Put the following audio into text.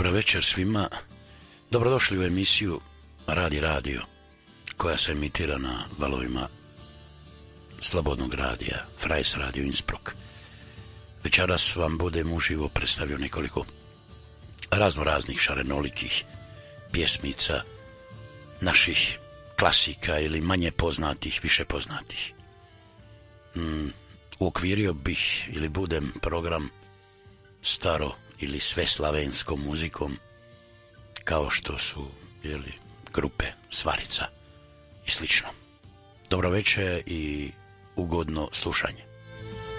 Dobro večer svima. Dobrodošli u emisiju Radi radio, koja se emitira na valovima Slobodnog radija, Freies Radio Innsbruck. Večeras vam budem uživo predstavio nekoliko raznoraznih šarenolikih pjesmica, naših klasika ili manje poznatih, više poznatih. Uokvirio bih ili budem program staro ili sve slavenskom muzikom, kao što su grupe Svarica i slično. Dobro večer i ugodno slušanje.